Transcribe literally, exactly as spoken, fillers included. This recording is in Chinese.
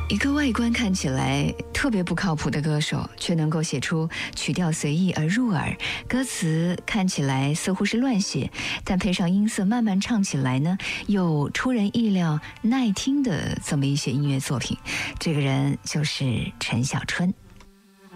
一个外观看起来特别不靠谱的歌手，却能够写出曲调随意而入耳，歌词看起来似乎是乱写，但配上音色慢慢唱起来呢，又出人意料耐听的这么一些音乐作品。这个人就是陈小春。